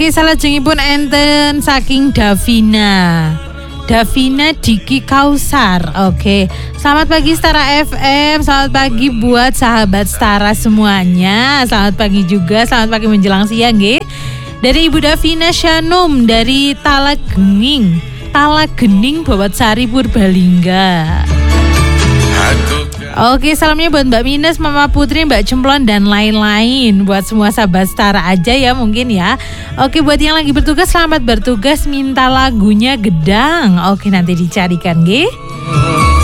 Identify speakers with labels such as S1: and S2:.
S1: Salajengipun enten saking Davina Diki Kausar. Oke. Selamat pagi Stara FM. Selamat pagi buat sahabat Stara semuanya. Selamat pagi juga. Selamat pagi menjelang siang nggih. Dari Ibu Davina Shanum dari Talagening Bawatsari Purbalingga. Oke, salamnya buat Mbak Minus, Mama Putri, Mbak Cemplon dan lain-lain. Buat semua sahabat Stara aja ya mungkin ya. Oke, buat yang lagi bertugas, selamat bertugas. Minta lagunya Gedang. Oke, nanti dicarikan nggih.